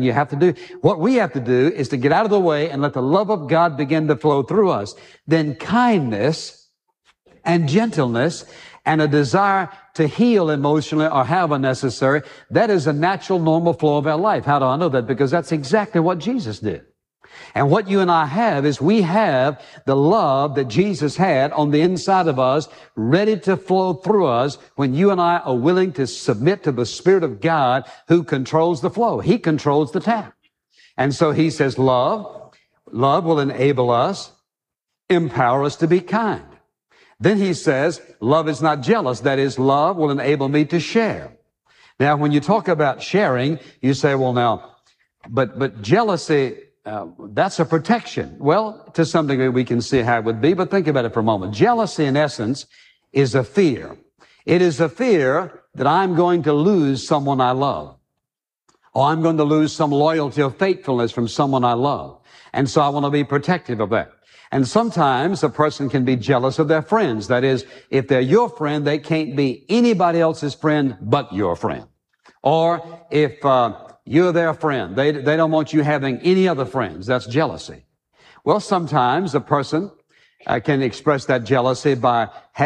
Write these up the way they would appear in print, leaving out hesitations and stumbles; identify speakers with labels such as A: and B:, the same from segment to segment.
A: You have to do, what we have to do is to get out of the way and let the love of God begin to flow through us. Then kindness and gentleness and a desire to heal emotionally or however necessary, that is a natural, normal flow of our life. How do I know that? Because that's exactly what Jesus did. And what you and I have is we have the love that Jesus had on the inside of us, ready to flow through us when you and I are willing to submit to the Spirit of God who controls the flow. He controls the tap. And so he says love will enable us, empower us to be kind. Then he says love is not jealous. That is, love will enable me to share. Now, when you talk about sharing, you say, well, now, but jealousy, that's a protection. Well, to some degree we can see how it would be, but think about it for a moment. Jealousy, in essence, is a fear. It is a fear that I'm going to lose someone I love, or I'm going to lose some loyalty or faithfulness from someone I love. And so I want to be protective of that. And sometimes a person can be jealous of their friends. That is, if they're your friend, they can't be anybody else's friend but your friend. Or if you're their friend, they don't want you having any other friends. That's jealousy. Well, sometimes a person can express that jealousy by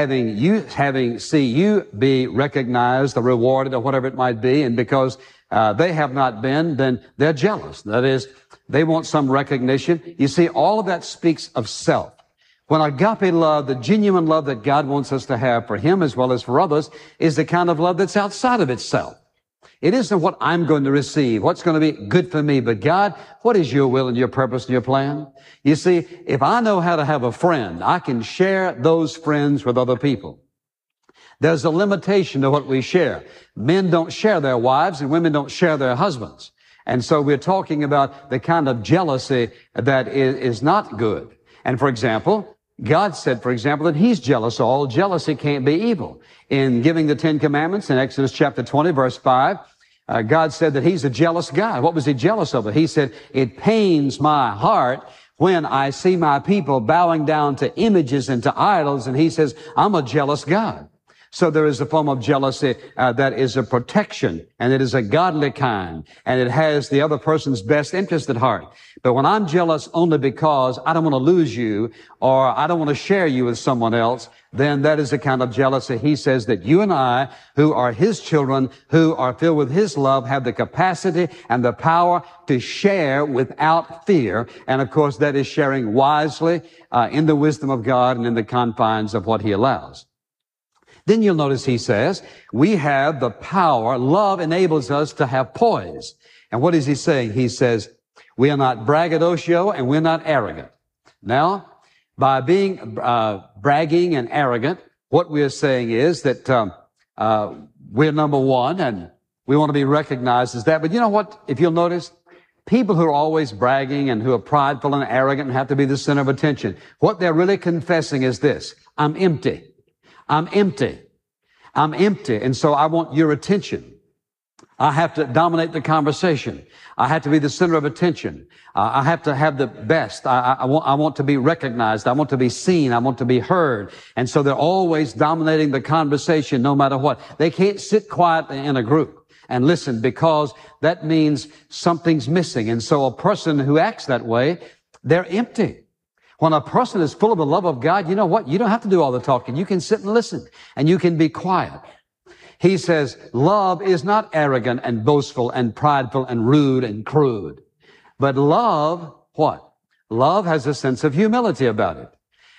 A: see you be recognized or rewarded or whatever it might be, and because they have not been, then they're jealous. That is, they want some recognition. You see, all of that speaks of self. When agape love, the genuine love that God wants us to have for Him as well as for others, is the kind of love that's outside of itself. It isn't what I'm going to receive, what's going to be good for me, but God, what is your will and your purpose and your plan? You see, if I know how to have a friend, I can share those friends with other people. There's a limitation to what we share. Men don't share their wives and women don't share their husbands. And so we're talking about the kind of jealousy that is not good. And for example, God said, for example, that He's jealous. All jealousy can't be evil. In giving the 10 Commandments in Exodus chapter 20, verse 5, God said that He's a jealous God. What was He jealous of? He said, it pains my heart when I see my people bowing down to images and to idols. And He says, I'm a jealous God. So there is a form of jealousy that is a protection, and it is a godly kind, and it has the other person's best interest at heart. But when I'm jealous only because I don't want to lose you, or I don't want to share you with someone else, then that is a kind of jealousy. He says that you and I, who are His children, who are filled with His love, have the capacity and the power to share without fear. And of course, that is sharing wisely in the wisdom of God and in the confines of what He allows. Then you'll notice he says, we have the power. Love enables us to have poise. And what is he saying? He says, we are not braggadocio and we're not arrogant. Now, by being bragging and arrogant, what we're saying is that we're number one and we want to be recognized as that. But you know what? If you'll notice, people who are always bragging and who are prideful and arrogant and have to be the center of attention, what they're really confessing is this: I'm empty. I'm empty. I'm empty. And so I want your attention. I have to dominate the conversation. I have to be the center of attention. I have to have the best. I want to be recognized. I want to be seen. I want to be heard. And so they're always dominating the conversation no matter what. They can't sit quietly in a group and listen because that means something's missing. And so a person who acts that way, they're empty. When a person is full of the love of God, you know what? You don't have to do all the talking. You can sit and listen, and you can be quiet. He says, love is not arrogant and boastful and prideful and rude and crude. But love, what? Love has a sense of humility about it.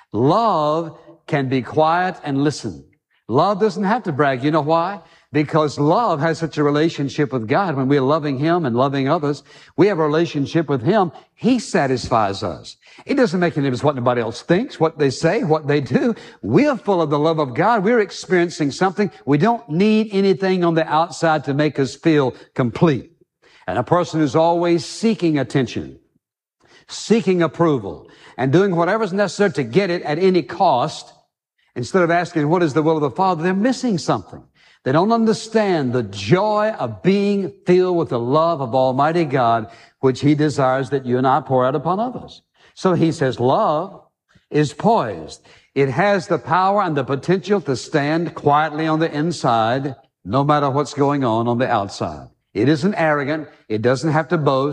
A: Love can be quiet and listen. Love doesn't have to brag. You know why? Because love has such a relationship with God. When we're loving Him and loving others, we have a relationship with Him. He satisfies us. It doesn't make any difference what anybody else thinks, what they say, what they do. We're full of the love of God. We're experiencing something. We don't need anything on the outside to make us feel complete. And a person who's always seeking attention, seeking approval, and doing whatever's necessary to get it at any cost, instead of asking what is the will of the Father, they're missing something. They don't understand the joy of being filled with the love of Almighty God, which He desires that you and I pour out upon others. So he says love is poised. It has the power and the potential to stand quietly on the inside, no matter what's going on the outside. It isn't arrogant. It doesn't have to boast.